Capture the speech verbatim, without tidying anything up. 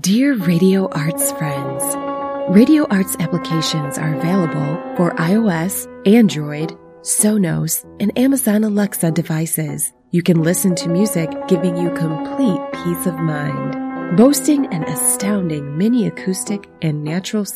Dear Radio Arts friends, Radio Arts applications are available for iOS, Android, Sonos, and Amazon Alexa devices. You can listen to music giving you complete peace of mind. Boasting an astounding mini acoustic and natural